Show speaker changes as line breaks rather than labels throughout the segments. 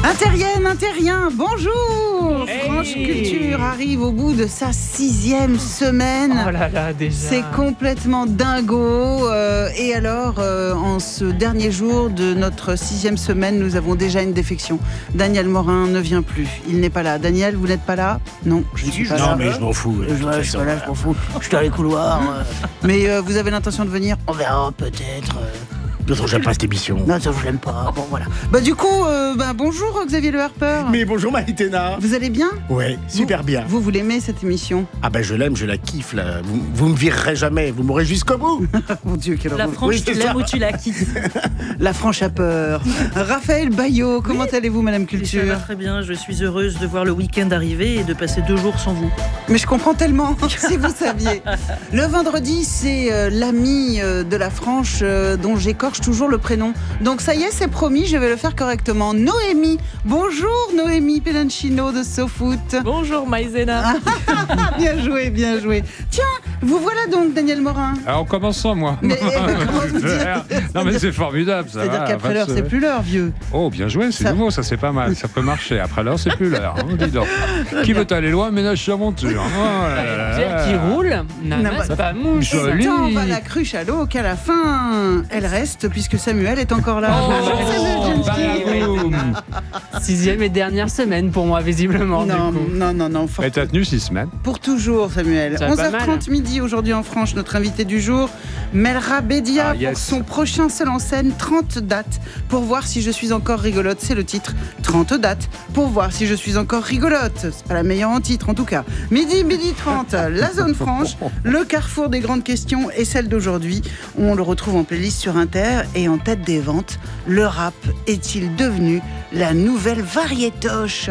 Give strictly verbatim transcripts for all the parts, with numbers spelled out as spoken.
Interienne, interrien, bonjour.
Hey.
France Culture arrive au bout de sa sixième semaine.
Oh là là, déjà.
C'est complètement dingo. Euh, et alors, euh, en ce dernier jour de notre sixième semaine, nous avons déjà une défection. Daniel Morin ne vient plus. Il n'est pas là. Daniel, vous n'êtes pas là ? Non, je ne suis pas
non,
là.
Non, mais je m'en fous.
Je, je suis pas là, je m'en fous. Je suis dans les couloirs. euh. Mais euh, vous avez l'intention de venir ? On verra, peut-être. Euh...
De toute façon, j'aime pas cette émission.
Non, ça, je l'aime pas. Bon, voilà. Bah, du coup, euh, bah, bonjour Xavier Le Harper.
Mais bonjour Maïtena.
Vous allez bien ?
Ouais, super
vous,
bien.
Vous, vous l'aimez cette émission ?
Ah ben je l'aime, je la kiffe là. Vous, vous me virerez jamais, vous m'aurez jusqu'au bout.
Mon Dieu, quelle
La
horreur.
franche,
Oui,
tu
c'est
l'aimes
ça.
ou tu la quittes.
La franche a peur. Raphaël Baillot, comment allez-vous, Madame
Ça va
Culture ?
très bien, je suis heureuse de voir le week-end arriver et de passer deux jours sans vous.
Mais je comprends tellement, si vous saviez. Le vendredi, c'est euh, l'ami euh, de la franche euh, dont j'écorche toujours le prénom. Donc ça y est, c'est promis, je vais le faire correctement. Noémie. Bonjour Noémie Pelancino de SoFoot.
Bonjour Maïzena.
Bien joué, bien joué. Tiens, vous voilà donc Daniel Morin.
Alors, en commençant, moi.
Mais euh, comment vous dire ?
Non, mais c'est formidable, ça
C'est-à-dire
va,
qu'après
va
l'heure,
se-
c'est plus l'heure, vieux.
Oh, bien joué, c'est
Ça-
nouveau, ça c'est pas mal, ça peut marcher. Après l'heure, c'est plus l'heure. hein, dis donc. Qui veut aller loin, ménage sa monture. Oh là là là
Pierre
là.
qui roule,
Non,
n'amasse
bah-
pas mouche.
Joli.
Tant va la cruche à l'eau qu'à la fin, elle reste puisque Samuel est encore là.
Oh,
Bonjour, Samuel Jansky.
Balaboum.
Sixième et dernière semaine pour moi, visiblement.
Non,
du coup.
non, non, non, fort
Et t'as tenu six semaines.
pour toujours, Samuel.
Ça va
onze
pas
heures trente
mal.
midi aujourd'hui en France, notre invité du jour, Melra Bédia,
Ah, yes.
pour son prochain seul en scène, trente dates pour voir si je suis encore rigolote. C'est le titre, trente dates pour voir si je suis encore rigolote. C'est pas la meilleure en titre en tout cas. Midi, midi trente, la zone franche, le carrefour des grandes questions et celle d'aujourd'hui. On le retrouve en playlist sur Inter et en tête des ventes. Le rap est-il devenu la nouvelle variétoche ?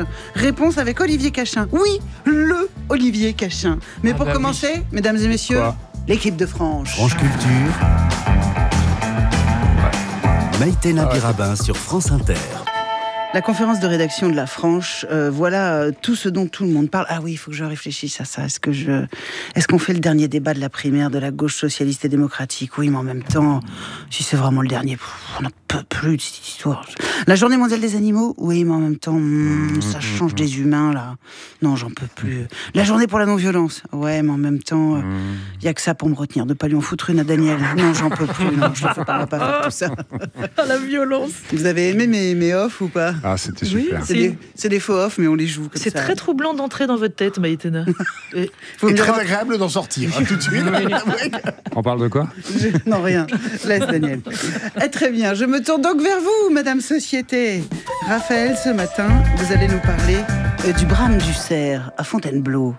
Réponse avec Olivier Cachin. Oui, le Olivier Cachin. Mais
Ah
pour
bah
commencer, mesdames et messieurs,
Quoi
l'équipe de France.
France Culture. Maïtena Birabin sur France Inter.
La conférence de rédaction de la Franche, euh, voilà euh, tout ce dont tout le monde parle. Ah oui, il faut que je réfléchisse à ça. Est-ce que je, est-ce qu'on fait le dernier débat de la primaire de la gauche socialiste et démocratique ? Oui, mais en même temps, si c'est vraiment le dernier, pff, on n'en peut plus de cette histoire. La journée mondiale des animaux ? Oui, mais en même temps, hmm, ça change des humains là. Non, j'en peux plus. La journée pour la non-violence ? Ouais, mais en même temps, il euh, y a que ça pour me retenir de pas lui en foutre une à Daniel. Non, j'en peux plus. Non, je ne peux pas, pas faire tout ça.
Ah, la violence.
Vous avez aimé mes, mes offs ou pas ?
Ah, c'était
Oui.
super.
C'est
Si.
des, c'est des faux off, mais on les joue comme
C'est
ça.
très troublant d'entrer dans votre tête, Maïtena. Et-
Faut
C'est
me
très
dire-
agréable d'en sortir, hein, tout de suite.
On parle de quoi ?
Je- Non, rien. Laisse, Daniel. Eh, très bien. Je me tourne donc vers vous, Madame Société. Raphaël, ce matin, vous allez nous parler euh, du brame du cerf à Fontainebleau.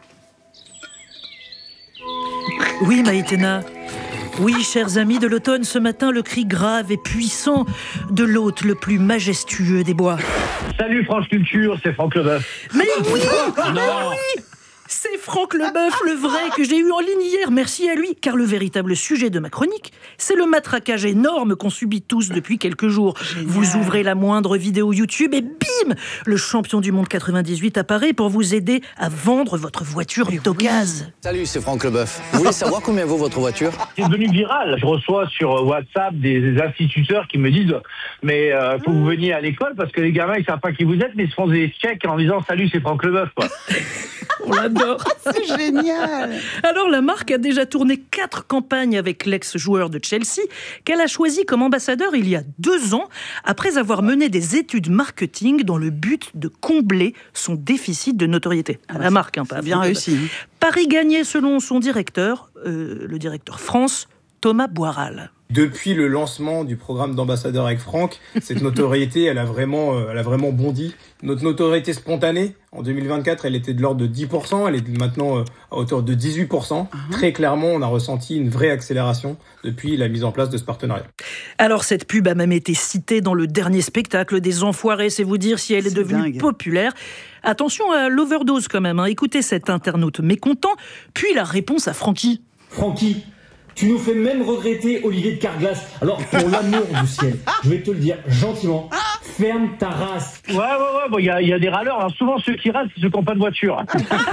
Oui, Maïtena. Oui, chers amis de l'automne, ce matin, le cri grave et puissant de l'hôte le plus majestueux des bois.
Salut France Culture, c'est Franck Leboeuf.
Mais oui, mais oui, c'est Franck Leboeuf, le vrai, que j'ai eu en ligne hier. Merci à lui, car le véritable sujet de ma chronique, c'est le matraquage énorme qu'on subit tous depuis quelques jours. Vous ouvrez la moindre vidéo YouTube et bim, le champion du monde quatre-vingt-dix-huit apparaît pour vous aider à vendre votre voiture d'occasion.
Salut, c'est Franck Leboeuf. Vous voulez savoir combien vaut votre voiture?
C'est devenu viral. Je reçois sur WhatsApp des, des instituteurs qui me disent mais euh, faut que vous veniez à l'école parce que les gamins ils savent pas qui vous êtes, mais ils se font des checks en disant salut, c'est Franck Leboeuf, quoi.
On l'adore.
C'est génial.
Alors la marque a déjà tourné quatre campagnes avec l'ex-joueur de Chelsea qu'elle a choisi comme ambassadeur il y a deux ans après avoir mené des études marketing dans le but de combler son déficit de notoriété.
Ah bah,
la marque, hein, pas
C'est bien
Franck
réussi.
Leboeuf. Paris gagné selon son directeur, euh, le directeur France, Thomas Boiral.
Depuis le lancement du programme d'ambassadeur avec Franck, cette notoriété, elle a vraiment, euh, elle a vraiment bondi. Notre notoriété spontanée, en deux mille vingt-quatre, elle était de l'ordre de dix pour cent, elle est maintenant euh, à hauteur de dix-huit pour cent. Uh-huh. Très clairement, on a ressenti une vraie accélération depuis la mise en place de ce partenariat.
Alors cette pub a même été citée dans le dernier spectacle des Enfoirés, c'est vous dire si elle est,
C'est
devenue
dingue.
populaire. Attention à l'overdose quand même, hein. Écoutez cet internaute mécontent, puis la réponse à Francky.
Francky, Tu nous fais même regretter Olivier de Carglass. Alors, pour l'amour du ciel, je vais te le dire gentiment, ferme ta race.
Ouais, ouais, ouais, bon, il y, a, y a des râleurs. Alors, souvent, ceux qui râlent, c'est ceux qui n'ont pas de voiture.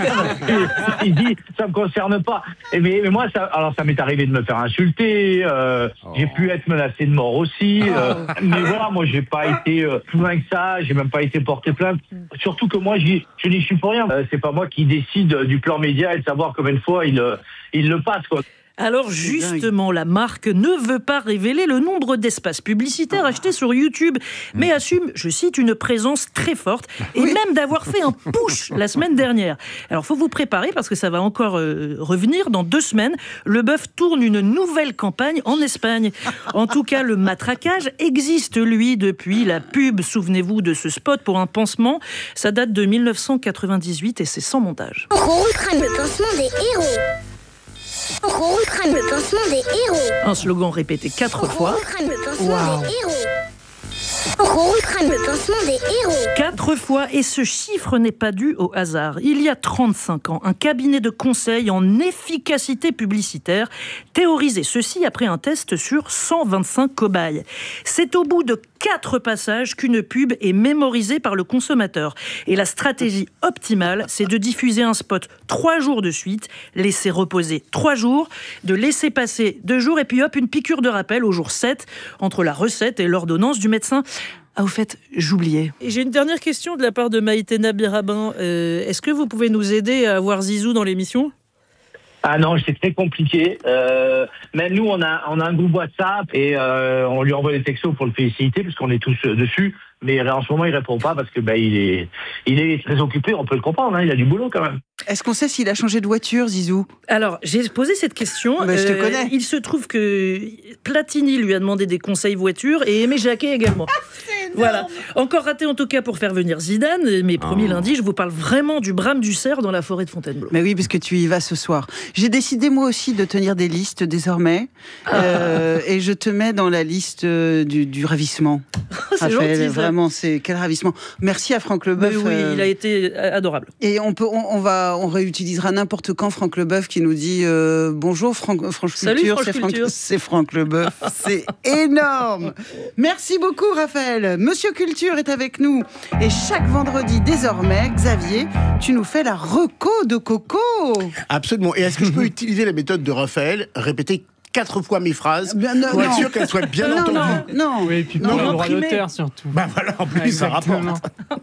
Il dit, ça me concerne pas. Et mais, mais moi, ça, alors, ça m'est arrivé de me faire insulter. Euh, oh. J'ai pu être menacé de mort aussi. Euh, oh. Mais voilà, moi, j'ai pas été euh, plus loin que ça. J'ai même pas été porté plainte. Surtout que moi, j'y, je n'y suis pour rien. Euh, c'est pas moi qui décide du plan média et de savoir combien de fois il, il le passe, quoi.
Alors justement, la marque ne veut pas révéler le nombre d'espaces publicitaires achetés sur YouTube, mais assume, je cite, une présence très forte, et oui. même d'avoir fait un push la semaine dernière. Alors faut vous préparer, parce que ça va encore euh, revenir dans deux semaines. Le Bœuf tourne une nouvelle campagne en Espagne. En tout cas, le matraquage existe, lui, depuis la pub. Souvenez-vous de ce spot pour un pansement. Ça date de mille neuf cent quatre-vingt-dix-huit et c'est sans montage.
Rose crame le pansement des héros. Rose crame le pansement des héros.
Un slogan répété quatre
Rose
fois.
Rose crame le pansement wow. des héros. Rose crame le pansement des héros.
Quatre fois, et ce chiffre n'est pas dû au hasard. Il y a trente-cinq ans, un cabinet de conseil en efficacité publicitaire théorisait ceci après un test sur cent vingt-cinq cobayes. C'est au bout de quatre passages qu'une pub est mémorisée par le consommateur. Et la stratégie optimale, c'est de diffuser un spot trois jours de suite, laisser reposer trois jours, de laisser passer deux jours, et puis hop, une piqûre de rappel au jour sept, entre la recette et l'ordonnance du médecin. Ah, au fait, j'oubliais. Et j'ai une dernière question de la part de Maïté Nabirabin. Euh, est-ce que vous pouvez nous aider à avoir Zizou dans l'émission ?
Ah non, c'est très compliqué. Euh, même nous, on a, on a un groupe WhatsApp et euh, on lui envoie des textos pour le féliciter puisqu'on est tous dessus. Mais en ce moment, il répond pas parce que bah, il est, il est très occupé. On peut le comprendre. Hein, il a du boulot quand même.
Est-ce qu'on sait s'il a changé de voiture, Zizou ?
Alors, j'ai posé cette question.
Bah, je te connais.
Euh, il se trouve que Platini lui a demandé des conseils voiture et Aimé Jacquet également. Voilà. Encore raté en tout cas pour faire venir Zidane. Mais promis, oh. lundi, je vous parle vraiment du brame du cerf dans la forêt de Fontainebleau.
Mais oui, parce que tu y vas ce soir. J'ai décidé moi aussi de tenir des listes désormais. euh, et je te mets dans la liste du, du ravissement.
C'est
Raphaël,
gentil, ça.
Vraiment, c'est quel ravissement. Merci à Franck Leboeuf.
Mais oui,
euh...
il a été adorable.
Et on peut, on, on va, on réutilisera n'importe quand Franck Leboeuf qui nous dit euh, bonjour Franck, Franche
Salut,
Culture,
Franche
c'est Franck,
Culture.
c'est Franck Leboeuf, c'est énorme. Merci beaucoup Raphaël. Monsieur Culture est avec nous et chaque vendredi désormais, Xavier, tu nous fais la reco de Coco.
Absolument. Et est-ce que je peux utiliser la méthode de Raphaël, répéter quatre fois mes phrases
bien, non,
pour être
non.
sûr qu'elles soient bien
non,
entendues.
Non, non.
Oui, et puis pour le droit d'auteur surtout.
Bah voilà, en plus ça rapporte.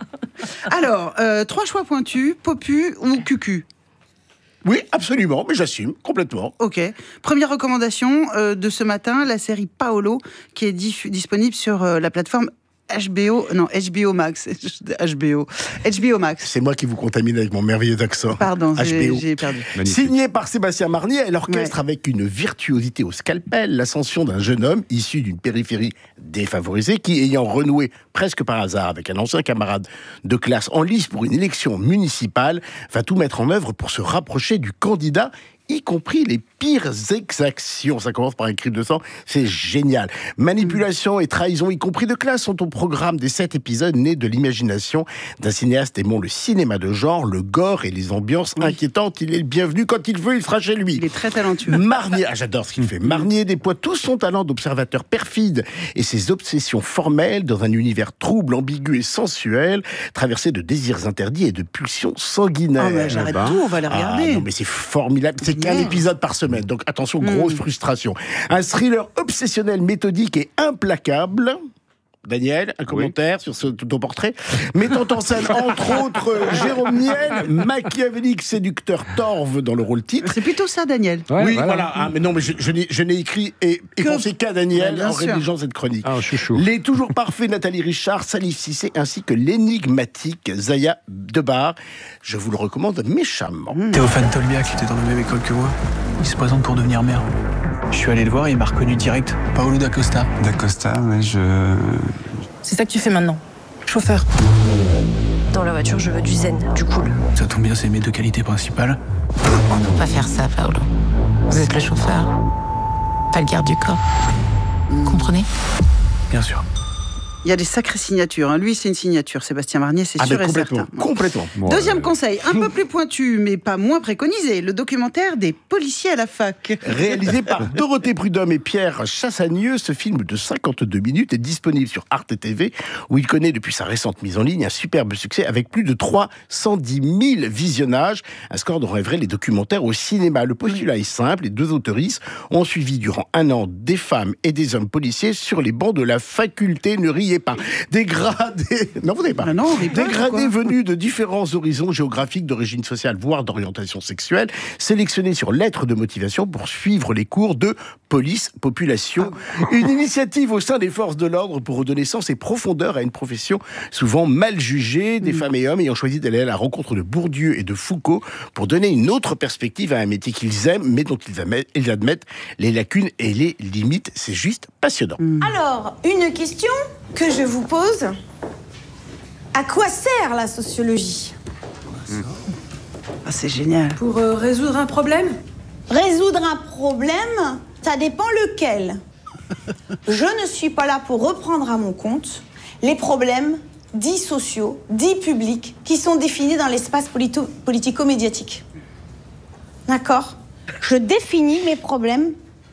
Alors, euh, trois choix pointus, Popu ou Cucu ?
Oui, absolument, mais j'assume complètement.
Ok. Première recommandation euh, de ce matin, la série Paolo, qui est diff- disponible sur euh, la plateforme H B O, non, H B O Max, H B O, H B O Max.
C'est moi qui vous contamine avec mon merveilleux accent.
Pardon, j'ai,
H B O.
j'ai perdu.
Magnifique. Signé par Sébastien Marnier à l'orchestre, ouais. Avec une virtuosité au scalpel, l'ascension d'un jeune homme issu d'une périphérie défavorisée qui, ayant renoué presque par hasard avec un ancien camarade de classe en lice pour une élection municipale, va tout mettre en œuvre pour se rapprocher du candidat, y compris les pires exactions. Ça commence par un cri de sang, c'est génial. Manipulation et trahison, y compris de classe, sont au programme des sept épisodes nés de l'imagination d'un cinéaste aimant le cinéma de genre, le gore et les ambiances oui. inquiétantes. Il est le bienvenu quand il veut, il sera chez lui.
Il est très talentueux.
Marnier, ah, j'adore ce qu'il fait. Marnier déploie tout son talent d'observateur perfide et ses obsessions formelles dans un univers trouble, ambigu et sensuel, traversé de désirs interdits et de pulsions sanguinaires.
Oh, mais j'arrête ben. tout, on va les regarder.
Ah, non, mais c'est formidable. C'est qu'un épisode par semaine, donc attention, grosse mmh. frustration. Un thriller obsessionnel, méthodique et implacable. Daniel, un commentaire oui. sur ce, ton portrait, mettant en scène entre autres Jérôme Niel, machiavélique séducteur Torve dans le rôle titre.
C'est plutôt ça, Daniel.
Ouais, oui, voilà. voilà. Ah, mais non, mais je, je, n'ai, je n'ai écrit et, et que... pensé qu'à Daniel en sûr. rédigeant cette chronique.
Ah, chouchou.
Les toujours parfaits Nathalie Richard, Salif Cissé, ainsi que l'énigmatique Zaya Debar. Je vous le recommande méchamment.
Mmh. Théophane Tolbia, qui était dans la même école que moi, il se présente pour devenir maire. Je suis allé le voir et il m'a reconnu direct. Paolo D'Acosta.
D'Acosta, ouais, je...
C'est ça que tu fais maintenant. Chauffeur. Dans la voiture, je veux du zen, du cool.
Ça tombe bien, c'est mes deux qualités principales.
On ne peut pas faire ça, Paolo. Vous êtes le chauffeur, pas le garde du corps. Vous comprenez ?
Bien sûr.
Il y a des sacrées signatures. Hein. Lui, c'est une signature. Sébastien Marnier, c'est
ah
sûr
ben,
et
complètement,
certain.
Complètement.
Deuxième conseil, un peu plus pointu, mais pas moins préconisé, le documentaire des policiers à la fac.
Réalisé par Dorothée Prudhomme et Pierre Chassagneux, ce film de cinquante-deux minutes est disponible sur Arte T V, où il connaît depuis sa récente mise en ligne un superbe succès avec plus de trois cent dix mille visionnages, un score dont rêveraient les documentaires au cinéma. Le postulat est simple, les deux autoristes ont suivi durant un an des femmes et des hommes policiers sur les bancs de la faculté, ne riez pas. Dégradés, non vous n'avez pas,
ah non,
dégradés venus de différents horizons géographiques, d'origine sociale, voire d'orientation sexuelle, sélectionnés sur lettre de motivation pour suivre les cours de police-population. Une initiative au sein des forces de l'ordre pour redonner sens et profondeur à une profession souvent mal jugée, des mmh. femmes et hommes ayant choisi d'aller à la rencontre de Bourdieu et de Foucault pour donner une autre perspective à un métier qu'ils aiment, mais dont ils admettent, ils admettent les lacunes et les limites. C'est juste passionnant.
Mmh. Alors, une question que je vous pose. À quoi sert la sociologie ?
mmh. Ah, c'est génial.
Pour euh, résoudre un problème ? Résoudre un problème, ça dépend lequel. Je ne suis pas là pour reprendre à mon compte les problèmes dits sociaux, dits publics, qui sont définis dans l'espace polito- politico-médiatique. D'accord ? Je définis mes problèmes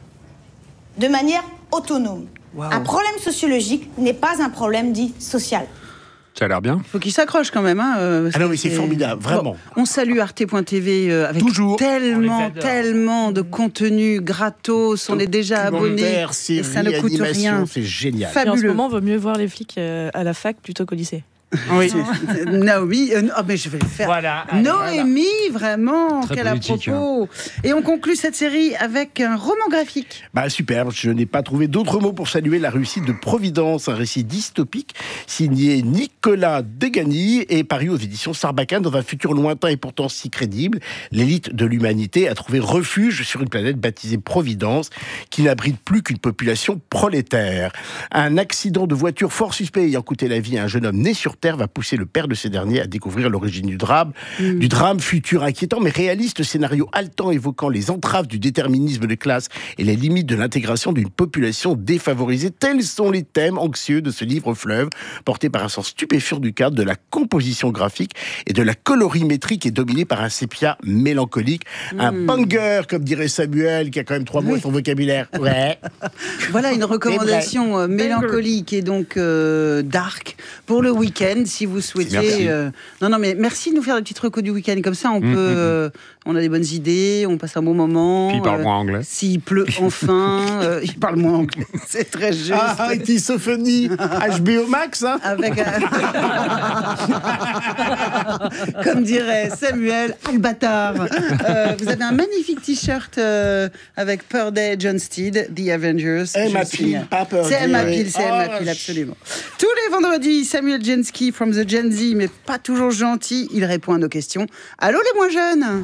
de manière autonome. Wow. Un problème sociologique n'est pas un problème dit social.
Ça a l'air bien.
Il faut qu'il s'accroche quand même. Hein, euh,
ah non, mais c'est, c'est formidable, vraiment.
Bon, on salue Arte point T V euh, avec
Toujours.
tellement, tellement de contenu gratos. On est déjà abonnés.
Séries,
et ça ne coûte rien.
C'est génial.
Fabuleux. Et en ce moment, il vaut mieux voir les flics euh, à la fac plutôt qu'au lycée.
Oui, Naomi, euh, oh, mais je vais le faire.
Voilà, allez,
Noémie, voilà. Vraiment,
très
quel à propos. Hein. Et on conclut cette série avec un roman graphique.
Bah superbe, je n'ai pas trouvé d'autres mots pour saluer la réussite de Providence, un récit dystopique signé Nicolas Degany et paru aux éditions Sarbacane dans un futur lointain et pourtant si crédible. L'élite de l'humanité a trouvé refuge sur une planète baptisée Providence qui n'abrite plus qu'une population prolétaire. Un accident de voiture fort suspect ayant coûté la vie à un jeune homme né sur Terre va pousser le père de ces derniers à découvrir l'origine du drame, mmh. du drame futur inquiétant mais réaliste, scénario haletant évoquant les entraves du déterminisme de classe et les limites de l'intégration d'une population défavorisée. Tels sont les thèmes anxieux de ce livre fleuve, porté par un sens stupéfiant du cadre, de la composition graphique et de la colorimétrie qui est dominée par un sépia mélancolique. Mmh. Un banger, comme dirait Samuel, qui a quand même trois mots à son vocabulaire. Ouais.
Voilà une recommandation euh, mélancolique et donc euh, dark pour le week-end. Si vous souhaitez, euh... non non mais merci de nous faire des petites recos du week-end comme ça, on mmh, peut, mmh. Euh, on a des bonnes idées, on passe un bon moment.
Puis il parle
euh,
moins anglais.
S'il pleut enfin, euh, il parle moins anglais. C'est très juste.
Ah, it is so funny. H B O Max, hein.
Avec un... comme dirait Samuel, ah, le bâtard. Euh, vous avez un magnifique t-shirt euh, avec Purday, John Steed, The Avengers.
Emma Peel, pas Purday.
C'est Emma Peel, c'est Emma Peel, absolument. Tous les vendredis, Samuel Jensky from the Gen Z, mais pas toujours gentil, il répond à nos questions. Allô les moins jeunes.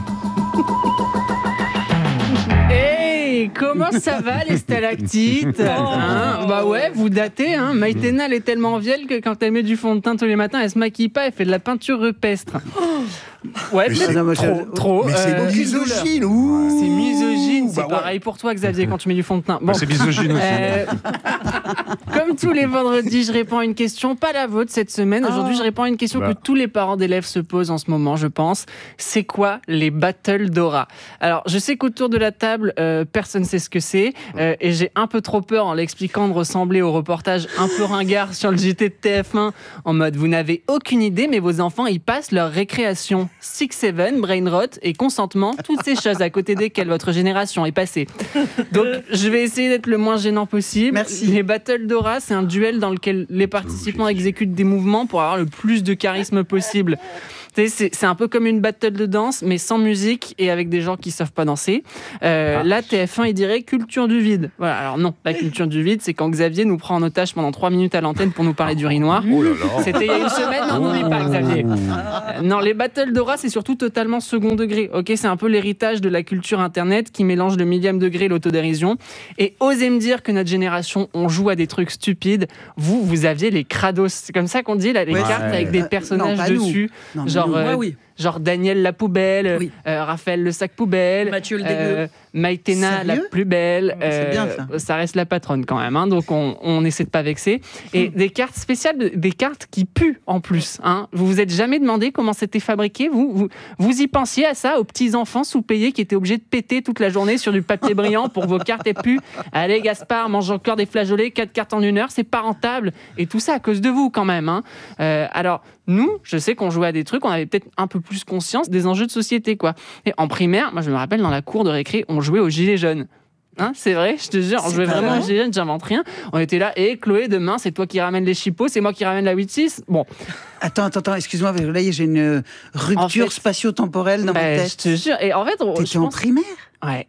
Hey, comment ça va les stalactites, hein? Bah ouais, vous datez, hein. Maïtena, elle est tellement vieille que quand elle met du fond de teint tous les matins, elle se maquille pas, elle fait de la peinture rupestre. Ouais,
c'est
trop, trop, trop.
Mais c'est euh, misogyne, ouh.
C'est misogyne, c'est
bah
pareil
ouais.
pour toi, Xavier, quand tu mets du fond de teint. Bon,
bah c'est misogyne aussi. Euh,
comme tous les vendredis, je réponds à une question, pas la vôtre cette semaine. Aujourd'hui, je réponds à une question bah. que tous les parents d'élèves se posent en ce moment, je pense. C'est quoi les battles Dora ? Alors, je sais qu'autour de la table, euh, personne ne sait ce que c'est, euh, et j'ai un peu trop peur en l'expliquant de ressembler au reportage un peu ringard sur le J T de T F un, en mode vous n'avez aucune idée, mais vos enfants ils passent leur récréation. six seven, brain rot et consentement, toutes ces choses à côté desquelles votre génération est passée. Donc, je vais essayer d'être le moins gênant possible.
Merci.
Les battles Dora, c'est un duel dans lequel les participants exécutent des mouvements pour avoir le plus de charisme possible. C'est, c'est un peu comme une battle de danse, mais sans musique et avec des gens qui savent pas danser. Euh, ah. Là, T F un, il dirait culture du vide. Voilà. Alors non, la culture du vide, c'est quand Xavier nous prend en otage pendant trois minutes à l'antenne pour nous parler du riz noir.
Oh là là.
C'était il y a une semaine, non, n'oublie pas, Xavier. Euh, non, les battles Dora, c'est surtout totalement second degré. Ok, c'est un peu l'héritage de la culture Internet qui mélange le millième degré et l'autodérision. Et osez me dire que notre génération, on joue à des trucs stupides. Vous, vous aviez les crados. C'est comme ça qu'on dit, là, les ouais. cartes avec des personnages euh, non, dessus. Non, genre genre,
nous.
euh,
Ouais, oui.
genre Daniel la poubelle,
Oui.
euh, Raphaël le sac poubelle,
Mathieu le
euh,
dégueu.
Maïtena la
Sérieux
plus belle.
C'est bien, ça.
Ça reste la patronne quand même, hein, donc on, on essaie de pas vexer. Et des cartes spéciales, des cartes qui puent en plus. Hein. Vous vous êtes jamais demandé comment c'était fabriqué, vous, vous Vous y pensiez à ça, aux petits-enfants sous-payés qui étaient obligés de péter toute la journée sur du papier brillant pour que vos cartes aient pu. Allez Gaspard, mange encore des flageolets, quatre cartes en une heure, c'est pas rentable. Et tout ça à cause de vous quand même. Hein. Euh, alors, nous, je sais qu'on jouait à des trucs, on avait peut-être un peu plus conscience des enjeux de société, quoi. Et en primaire, moi je me rappelle, dans la cour de récré, on jouait aux gilets jaunes. Hein, c'est vrai, je te jure, on
C'est
jouait
pas
vraiment
vrai.
aux gilets jaunes, j'invente rien. On était là, et Chloé, demain, c'est toi qui ramènes les chipots, c'est moi qui ramène la huit six. Bon,
Attends, attends, attends, excuse-moi, mais là, j'ai une rupture
En fait-
spatio-temporelle dans
bah,
ma
je
tête.
te jure. Et en fait, on,
T'étais
je
en
pense-
primaire
Ouais.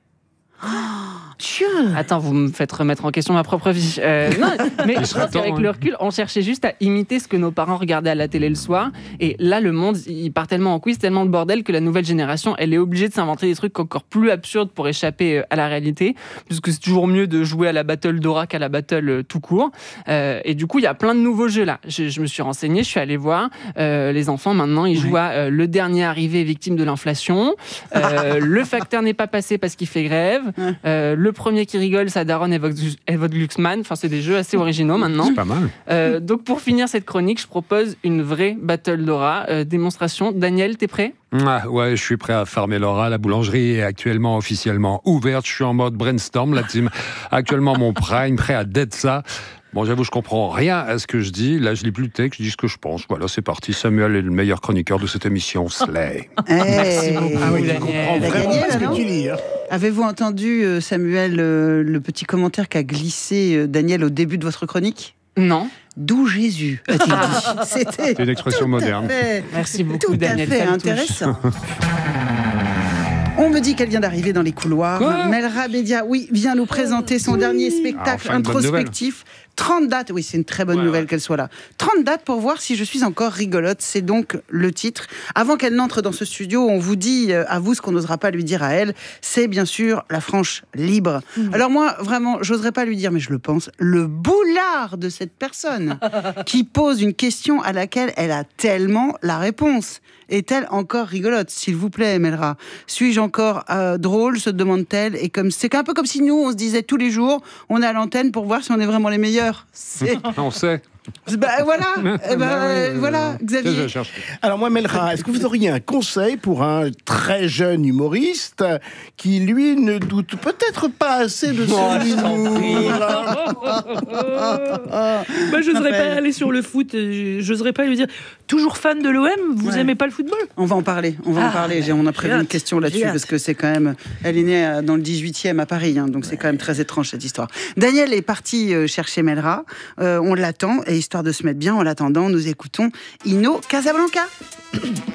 Dieu.
Attends, vous me faites remettre en question ma propre vie. Euh, non, mais
Il
je
serait
pense qu'avec
temps, hein.
le recul, on cherchait juste à imiter ce que nos parents regardaient à la télé le soir. Et là, le monde, il part tellement en quiz, tellement de bordel que la nouvelle génération, elle est obligée de s'inventer des trucs encore plus absurdes pour échapper euh, à la réalité. Parce que c'est toujours mieux de jouer à la battle Dora qu'à la battle euh, tout court. Euh, et du coup, il y a plein de nouveaux jeux là. Je, je me suis renseigné, je suis allé voir. Euh, les enfants, maintenant, ils jouent à euh, le dernier arrivé victime de l'inflation. Euh, le facteur n'est pas passé parce qu'il fait grève. Euh, le premier qui rigole, sa daronne évoque, évoque Glucksmann. Enfin, c'est des jeux assez originaux maintenant.
C'est pas mal.
Euh, donc, pour finir cette chronique, je propose une vraie Battle Dora. Euh, démonstration. Daniel, t'es prêt ?
Ah, ouais, je suis prêt à farmer Laura. La boulangerie est actuellement officiellement ouverte. Je suis en mode brainstorm, la team. Actuellement, mon prime, prêt à dead ça. Bon, j'avoue, je comprends rien à ce que je dis. Là, je lis plus le texte, je dis ce que je pense. Voilà, c'est parti. Samuel est le meilleur chroniqueur de cette émission. Slay.
Merci beaucoup,
Ah oui, tu
Daniel.
comprends
T'as
vraiment
gagné,
pas ce
là, non
que tu lis. Hein.
Avez-vous entendu, euh, Samuel, euh, le petit commentaire qu'a glissé euh, Daniel au début de votre chronique ?
Non.
D'où Jésus, a-t-il dit. C'était
C'est une expression
tout à
moderne.
fait-
Merci beaucoup,
Tout à
Daniel.
fait
ça me touche.
intéressant. On me dit qu'elle vient d'arriver dans les couloirs.
Quoi
Melra Bédia, oui, vient nous présenter son dernier spectacle
Ah, enfin, une bonne
introspectif. trente dates, oui, c'est une très bonne
Ouais,
nouvelle
ouais.
qu'elle soit là. trente dates pour voir si je suis encore rigolote, c'est donc le titre. Avant qu'elle n'entre dans ce studio, on vous dit euh, à vous ce qu'on n'osera pas lui dire à elle, c'est bien sûr la franche libre. Alors moi, vraiment, j'oserais pas lui dire, mais je le pense, le boulard de cette personne qui pose une question à laquelle elle a tellement la réponse. Est-elle encore rigolote, s'il vous plaît, Melra? Suis-je encore euh, drôle, se demande-t-elle? Et comme c'est un peu comme si nous, on se disait tous les jours, on est à l'antenne pour voir si on est vraiment les meilleurs. C'est...
On sait.
Bah, voilà, eh ben,
Bah oui,
euh,
euh,
voilà,
qu'est-ce que
Xavier.
je cherche
Alors moi, Melra, est-ce que vous auriez un conseil pour un très jeune humoriste qui, lui, ne doute peut-être pas assez de son humour?
Bah, j'oserais pas aller sur le foot, euh, j'oserais pas lui dire toujours fan de l'O M, vous
Ouais.
aimez pas le football?
On va en parler, on va en
Ah,
parler. J'ai- On a prévu
j'ai
une
hâte,
question là-dessus
j'ai hâte.
parce que c'est quand même. Elle est née euh, dans le dix-huitième à Paris, hein, donc c'est quand même très étrange cette histoire. Daniel est parti euh, chercher Melra. Euh, on l'attend et histoire de se mettre bien, en l'attendant, nous écoutons Ino Casablanca.